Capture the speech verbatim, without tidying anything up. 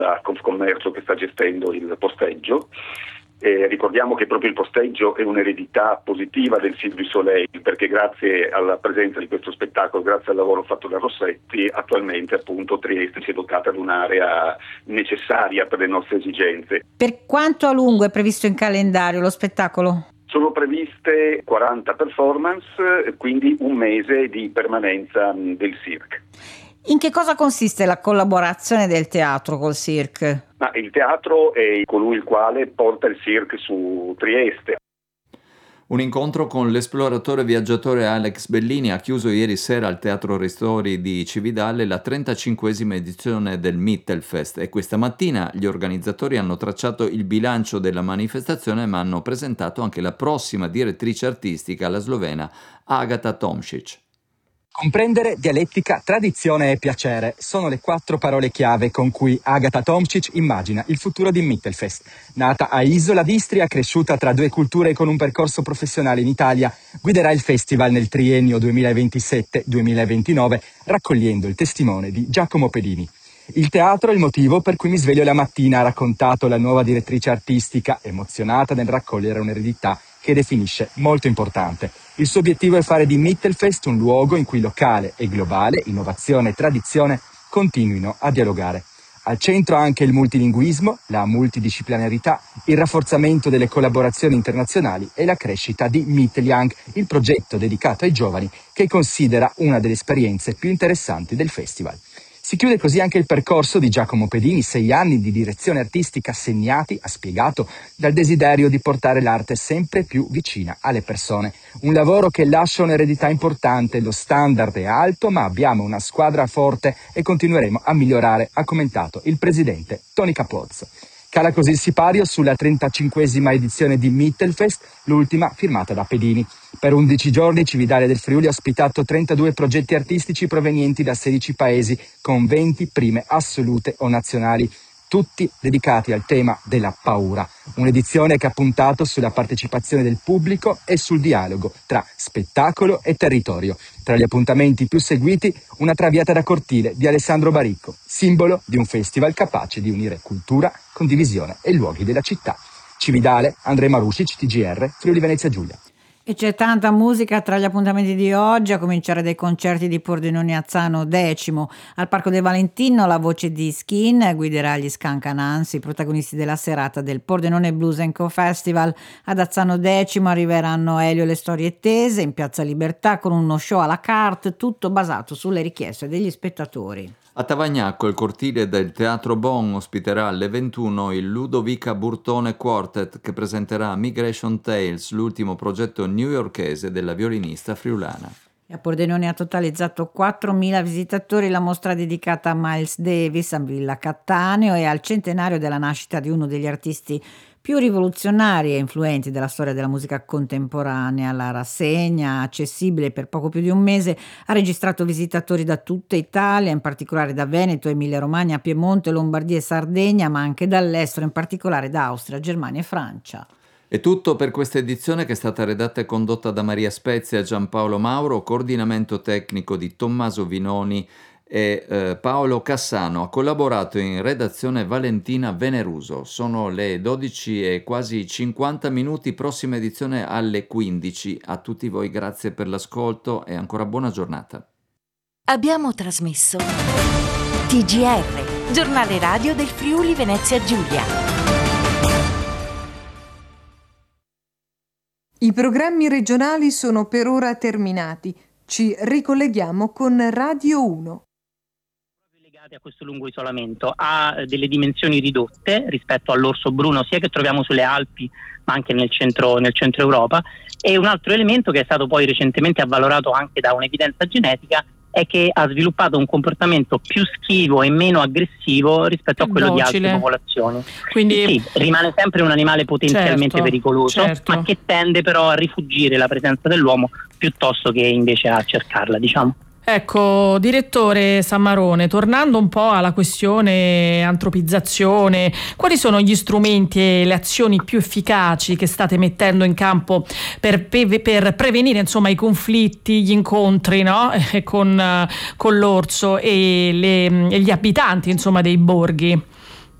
da Confcommercio che sta gestendo il posteggio. Eh, ricordiamo che proprio il posteggio è un'eredità positiva del Cirque du Soleil, perché grazie alla presenza di questo spettacolo, grazie al lavoro fatto da Rossetti, attualmente appunto Trieste si è dotata di un'area necessaria per le nostre esigenze. Per quanto a lungo è previsto in calendario lo spettacolo? Sono previste quaranta performance, quindi un mese di permanenza del Cirque. In che cosa consiste la collaborazione del teatro col Cirque? Ma il teatro è colui il quale porta il Cirque su Trieste. Un incontro con l'esploratore viaggiatore Alex Bellini ha chiuso ieri sera al Teatro Ristori di Cividale la trentacinquesima edizione del Mittelfest e questa mattina gli organizzatori hanno tracciato il bilancio della manifestazione ma hanno presentato anche la prossima direttrice artistica, la slovena Agata Tomšič. Comprendere, dialettica, tradizione e piacere sono le quattro parole chiave con cui Agata Tomšič immagina il futuro di Mittelfest. Nata a Isola d'Istria, cresciuta tra due culture e con un percorso professionale in Italia, guiderà il festival nel triennio duemilaventisette duemilaventinove, raccogliendo il testimone di Giacomo Pedini. Il teatro è il motivo per cui mi sveglio la mattina, ha raccontato la nuova direttrice artistica, emozionata nel raccogliere un'eredità che definisce molto importante. Il suo obiettivo è fare di Mittelfest un luogo in cui locale e globale, innovazione e tradizione continuino a dialogare. Al centro anche il multilinguismo, la multidisciplinarità, il rafforzamento delle collaborazioni internazionali e la crescita di Mittelyoung, il progetto dedicato ai giovani che considera una delle esperienze più interessanti del festival. Si chiude così anche il percorso di Giacomo Pedini, sei anni di direzione artistica segnati, ha spiegato, dal desiderio di portare l'arte sempre più vicina alle persone. Un lavoro che lascia un'eredità importante, lo standard è alto, ma abbiamo una squadra forte e continueremo a migliorare, ha commentato il presidente Tony Capozzo. Cala così il sipario sulla trentacinquesima edizione di Mittelfest, l'ultima firmata da Pedini. Per undici giorni Cividale del Friuli ha ospitato trentadue progetti artistici provenienti da sedici paesi, con venti prime assolute o nazionali, tutti dedicati al tema della paura. Un'edizione che ha puntato sulla partecipazione del pubblico e sul dialogo tra spettacolo e territorio. Tra gli appuntamenti più seguiti, una traviata da cortile di Alessandro Baricco, simbolo di un festival capace di unire cultura, condivisione e luoghi della città. Cividale, Andrej Marušić, T G R, Friuli Venezia Giulia. E c'è tanta musica tra gli appuntamenti di oggi, a cominciare dai concerti di Pordenone a Zano Decimo. Al Parco del Valentino la voce di Skin guiderà gli Scancanansi, protagonisti della serata del Pordenone Blues and Co Festival. Ad Azzano Decimo arriveranno Elio e le storie tese in Piazza Libertà con uno show à la carte, tutto basato sulle richieste degli spettatori. A Tavagnacco il cortile del Teatro Bon ospiterà alle ventuno il Ludovica Burtone Quartet che presenterà Migration Tales, l'ultimo progetto newyorkese della violinista friulana. A Pordenone ha totalizzato quattromila visitatori la mostra dedicata a Miles Davis a Villa Cattaneo e al centenario della nascita di uno degli artisti più rivoluzionari e influenti della storia della musica contemporanea. La rassegna, accessibile per poco più di un mese, ha registrato visitatori da tutta Italia, in particolare da Veneto, Emilia-Romagna, Piemonte, Lombardia e Sardegna, ma anche dall'estero, in particolare da Austria, Germania e Francia. È tutto per questa edizione che è stata redatta e condotta da Maria Spezia e Giampaolo Mauro, coordinamento tecnico di Tommaso Vinoni e eh, Paolo Cassano. Ha collaborato in redazione Valentina Veneruso. Sono le dodici e quasi cinquanta minuti, prossima edizione alle quindici. A tutti voi grazie per l'ascolto e ancora buona giornata. Abbiamo trasmesso T G R, giornale radio del Friuli Venezia Giulia. I programmi regionali sono per ora terminati. Ci ricolleghiamo con Radio uno. A questo lungo isolamento ha delle dimensioni ridotte rispetto all'orso bruno sia che troviamo sulle Alpi ma anche nel centro, nel centro Europa, e un altro elemento che è stato poi recentemente avvalorato anche da un'evidenza genetica è che ha sviluppato un comportamento più schivo e meno aggressivo rispetto a quello docile di altre popolazioni. Quindi sì, rimane sempre un animale potenzialmente certo, pericoloso, certo. ma che tende però a rifugire la presenza dell'uomo piuttosto che invece a cercarla, diciamo. Ecco, direttore Sammarone, tornando un po' alla questione antropizzazione, quali sono gli strumenti e le azioni più efficaci che state mettendo in campo per, per prevenire insomma i conflitti, gli incontri, no? con, con l'orso e, le, e gli abitanti insomma dei borghi?